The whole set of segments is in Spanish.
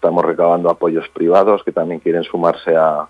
estamos recabando apoyos privados que también quieren sumarse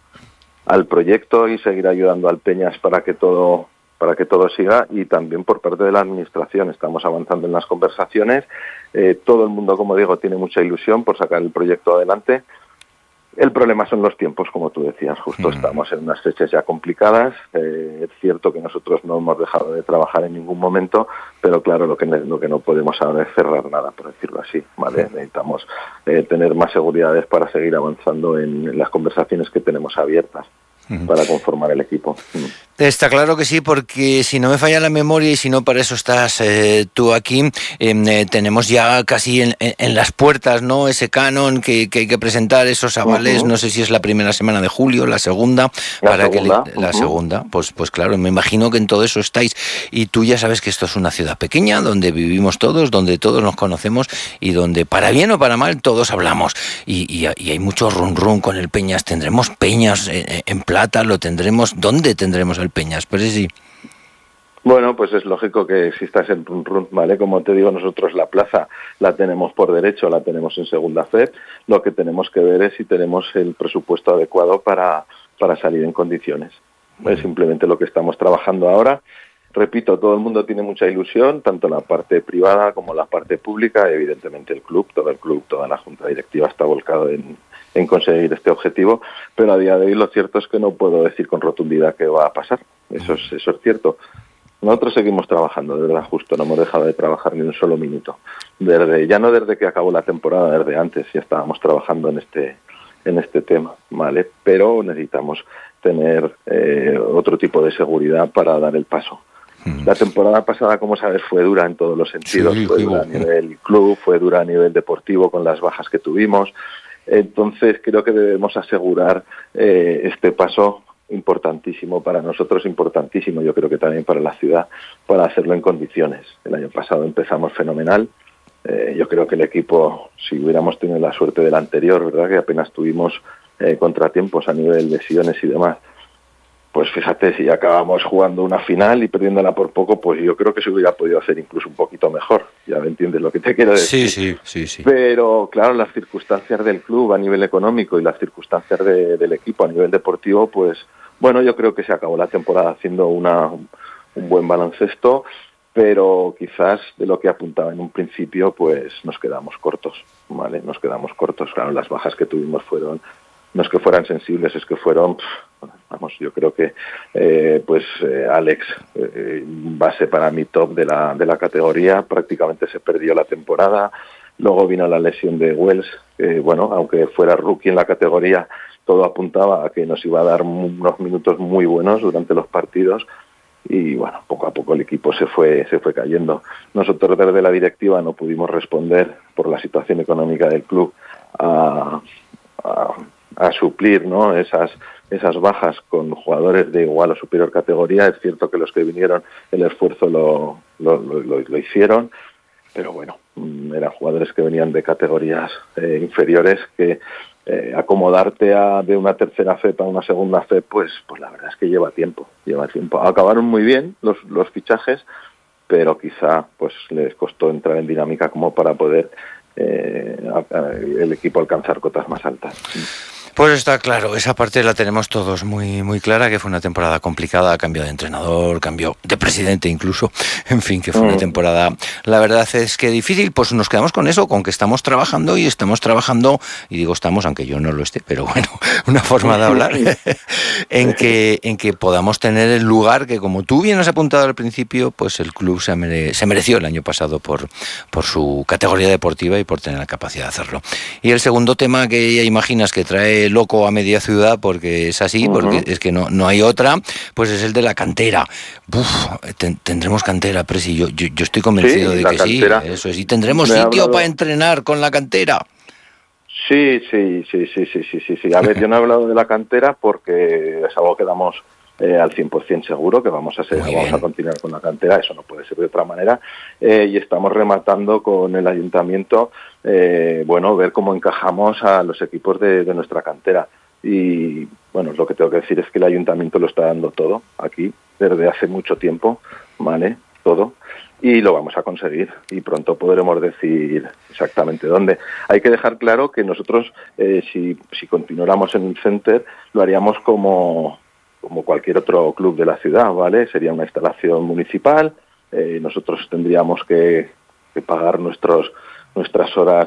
al proyecto y seguir ayudando al Peñas para que todo siga, y también por parte de la administración estamos avanzando en las conversaciones. Todo el mundo, como digo, tiene mucha ilusión por sacar el proyecto adelante. El problema son los tiempos, como tú decías, justo estamos en unas fechas ya complicadas. Es cierto que nosotros no hemos dejado de trabajar en ningún momento, pero claro, lo que no podemos ahora es cerrar nada, por decirlo así, ¿vale? Necesitamos tener más seguridades para seguir avanzando en las conversaciones que tenemos abiertas para conformar el equipo. Está claro que sí, porque si no me falla la memoria, y si no, para eso estás tú aquí, tenemos ya casi en las puertas, ¿no?, ese canon que hay que presentar, esos avales. No sé si es la primera semana de julio, la segunda. La segunda, pues claro, me imagino que en todo eso estáis. Y tú ya sabes que esto es una ciudad pequeña, donde vivimos todos, donde todos nos conocemos y donde, para bien o para mal, todos hablamos. Y hay mucho run con el Peñas. ¿Tendremos Peñas en plata? ¿Lo tendremos? ¿Dónde tendremos el Peñas? Pero sí. Bueno, pues es lógico que exista ese run, ¿vale? Como te digo, nosotros la plaza la tenemos por derecho, la tenemos en segunda FEP. Lo que tenemos que ver es si tenemos el presupuesto adecuado para salir en condiciones. Es simplemente lo que estamos trabajando ahora. Repito, todo el mundo tiene mucha ilusión, tanto la parte privada como la parte pública. Evidentemente el club, toda la junta directiva está volcado en conseguir este objetivo, pero a día de hoy lo cierto es que no puedo decir con rotundidad qué va a pasar. Eso es cierto. Nosotros seguimos trabajando, de verdad, justo, no hemos dejado de trabajar ni un solo minuto. Ya no desde que acabó la temporada, desde antes ya estábamos trabajando en este tema, ¿vale? Pero necesitamos tener otro tipo de seguridad para dar el paso. La temporada pasada, como sabes, fue dura en todos los sentidos. Sí, fue dura a nivel club, fue dura a nivel deportivo con las bajas que tuvimos. Entonces creo que debemos asegurar este paso importantísimo para nosotros, importantísimo yo creo que también para la ciudad, para hacerlo en condiciones. El año pasado empezamos fenomenal. Yo creo que el equipo, si hubiéramos tenido la suerte del anterior, ¿verdad?, que apenas tuvimos contratiempos a nivel de lesiones y demás, pues fíjate, si acabamos jugando una final y perdiéndola por poco, pues yo creo que se hubiera podido hacer incluso un poquito mejor. Ya me entiendes lo que te quiero decir. Sí. Pero claro, las circunstancias del club a nivel económico y las circunstancias del equipo a nivel deportivo, pues bueno, yo creo que se acabó la temporada haciendo un buen baloncesto, pero quizás de lo que apuntaba en un principio, pues nos quedamos cortos, ¿vale? Nos quedamos cortos. Claro, las bajas que tuvimos no es que fueran sensibles, es que fueron, yo creo que Alex, base para mí top de la categoría, prácticamente se perdió la temporada. Luego vino la lesión de Wells, aunque fuera rookie en la categoría, todo apuntaba a que nos iba a dar unos minutos muy buenos durante los partidos. Y bueno, poco a poco el equipo se fue cayendo. Nosotros desde la directiva no pudimos responder por la situación económica del club a suplir, ¿no?, esas bajas con jugadores de igual o superior categoría. Es cierto que los que vinieron el esfuerzo lo hicieron, pero bueno, eran jugadores que venían de categorías inferiores que acomodarte de una tercera FEP a una segunda FEP, pues la verdad es que lleva tiempo. Acabaron muy bien los fichajes, pero quizá pues les costó entrar en dinámica como para poder el equipo alcanzar cotas más altas. Pues está claro, esa parte la tenemos todos muy, muy clara, que fue una temporada complicada, cambio de entrenador, cambio de presidente incluso, en fin, que fue una temporada, la verdad es que difícil. Pues nos quedamos con eso, con que estamos trabajando, y digo estamos, aunque yo no lo esté, pero bueno, una forma de hablar, en que podamos tener el lugar que, como tú bien has apuntado al principio, pues el club se mereció el año pasado por su categoría deportiva y por tener la capacidad de hacerlo. Y el segundo tema que ya imaginas que trae loco a media ciudad, porque es así, porque es que no hay otra, pues es el de la cantera. Tendremos cantera, Presi, yo estoy convencido de que cantera, sí, eso es, y tendremos sitio para entrenar con la cantera. Sí. A ver, yo no he hablado de la cantera porque es algo que damos al 100% seguro, que vamos a continuar con la cantera, eso no puede ser de otra manera, y estamos rematando con el ayuntamiento, ver cómo encajamos a los equipos de nuestra cantera. Y bueno, lo que tengo que decir es que el ayuntamiento lo está dando todo aquí, desde hace mucho tiempo, ¿vale? Todo. y lo vamos a conseguir y pronto podremos decir exactamente dónde. Hay que dejar claro que nosotros, si continuáramos en el Center, lo haríamos como cualquier otro club de la ciudad, ¿vale? Sería una instalación municipal, nosotros tendríamos que pagar nuestras horas